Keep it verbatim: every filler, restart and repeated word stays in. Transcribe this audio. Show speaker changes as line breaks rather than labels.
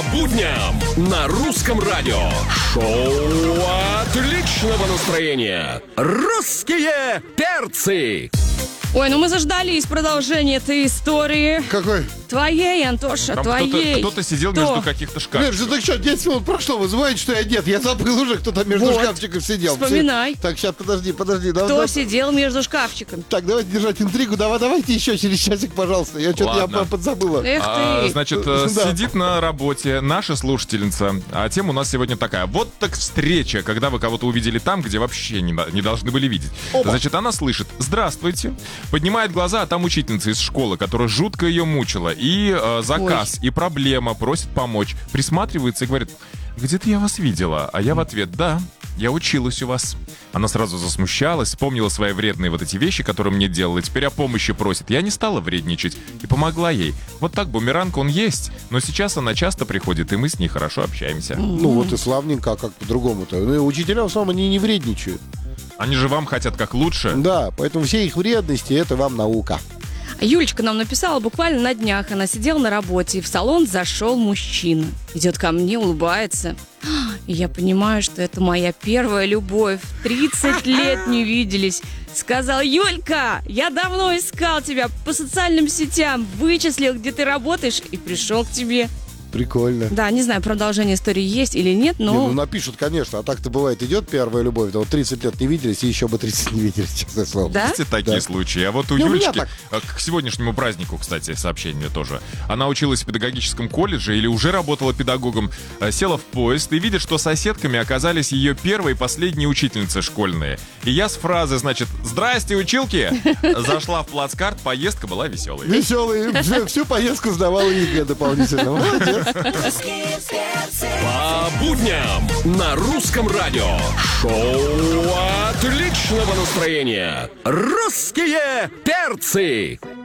будням на русском радио. Шоу отличного настроения. Русские перцы.
Ой, ну мы заждались продолжения этой истории.
Какой?
Твоей, Антоша,
Там
твоей.
кто-то, кто-то сидел
Кто?
между каких-то шкафов.
Лер, так что, десять минут прошло, вы знаете, что я дед? Я забыл уже, кто там между
Вот.
шкафчиков сидел.
Вспоминай.
Все. Так, сейчас, подожди, подожди. Да,
Кто
да,
сидел между шкафчиками?
Так, давайте держать интригу. Давай, давайте еще через часик, пожалуйста. Я что-то я
Ладно.
подзабыла.
Эх
А,
ты.
значит, э,
Да.
сидит на работе наша слушательница, а тема у нас сегодня такая. Вот так встреча, когда вы кого-то увидели там, где вообще не, на- не должны были видеть.
Опа.
Значит, она слышит: «Здравствуйте». Поднимает глаза, а там учительница из школы, которая жутко ее мучила. И э, заказ, и проблема, просит помочь. Присматривается и говорит: «Где-то я вас видела». А я в ответ: «Да, я училась у вас». Она сразу засмущалась, вспомнила свои вредные вот эти вещи, которые мне делала, теперь о помощи просит. Я не стала вредничать и помогла ей. Вот так бумеранг он есть, но сейчас она часто приходит, и мы с ней хорошо общаемся.
Ну вот и славненько, а как по-другому-то. Ну, и учителя в основном они не вредничают.
Они же вам хотят как лучше.
Да, поэтому все их вредности — это вам наука.
Юлечка нам написала буквально на днях. Она сидела на работе, и в салон зашел мужчина. Идет ко мне, улыбается. И я понимаю, что это моя первая любовь. тридцать лет не виделись. Сказал: «Юлька, я давно искал тебя по социальным сетям, вычислил, где ты работаешь, и пришел к тебе».
Прикольно.
Да, не знаю, продолжение истории есть или нет,
Не,
но...
ну напишут, конечно, а так-то бывает, идет первая любовь, да вот тридцать лет не виделись, и еще бы тридцать не виделись, честное слово.
Да?
Есть и такие
Да.
случаи. А вот у
Ну, у меня
Юлечки,
так.
э, к сегодняшнему празднику, кстати, сообщение тоже. Она училась в педагогическом колледже или уже работала педагогом, э, села в поезд и видит, что соседками оказались ее первые и последние учительницы школьные. И я с фразы, значит: «Здрасте, училки!» зашла в плацкарт, поездка была веселой.
Веселый, всю, всю поездку сдавал ЕГЭ дополнительно. Молодец.
По будням на русском радио. Шоу отличного настроения. Русские перцы.